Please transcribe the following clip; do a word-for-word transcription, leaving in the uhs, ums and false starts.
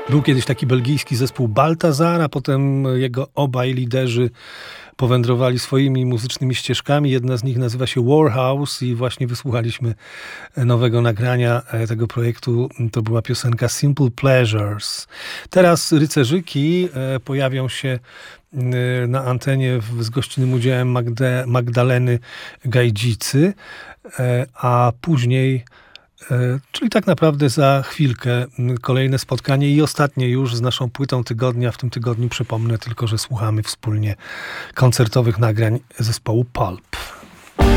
Był kiedyś taki belgijski zespół Baltazar, a potem jego obaj liderzy powędrowali swoimi muzycznymi ścieżkami. Jedna z nich nazywa się Warhouse i właśnie wysłuchaliśmy nowego nagrania tego projektu. To była piosenka Simple Pleasures. Teraz rycerzyki pojawią się na antenie z gościnnym udziałem Magde, Magdaleny Gajdzicy, a później, czyli tak naprawdę za chwilkę, kolejne spotkanie i ostatnie już z naszą płytą tygodnia. W tym tygodniu przypomnę tylko, że słuchamy wspólnie koncertowych nagrań zespołu Pulp.